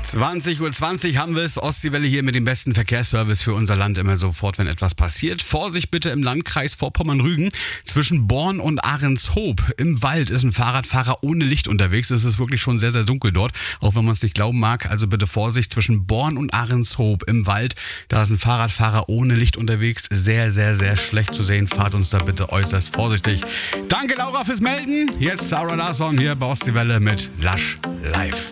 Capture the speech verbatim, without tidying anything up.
zwanzig Uhr zwanzig haben wir es. Ostseewelle hier mit dem besten Verkehrsservice für unser Land immer sofort, wenn etwas passiert. Vorsicht bitte im Landkreis Vorpommern-Rügen zwischen Born und Ahrenshoop. Im Wald ist ein Fahrradfahrer ohne Licht unterwegs. Es ist wirklich schon sehr, sehr dunkel dort, auch wenn man es nicht glauben mag. Also bitte Vorsicht zwischen Born und Ahrenshoop im Wald. Da ist ein Fahrradfahrer ohne Licht unterwegs. Sehr, sehr, sehr schlecht zu sehen. Fahrt uns da bitte äußerst vorsichtig. Danke Laura fürs Melden. Jetzt Sarah Larsson hier bei Ostseewelle mit Lush live.